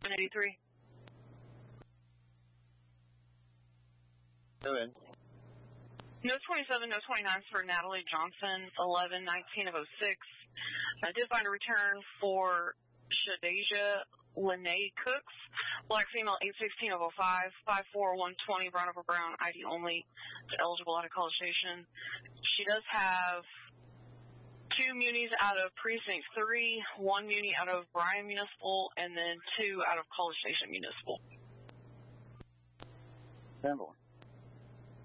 183. Go ahead. No 27, no 29 for Natalie Johnson, 11/19 of 06. I did find a return for Shadasia Lene Cooks, black female, 8/16 of 05, 5'4", 120, brown over brown, ID only, eligible out of College Station. She does have 2 munis out of Precinct 3, 1 muni out of Bryan Municipal, and then 2 out of College Station Municipal. 10-4.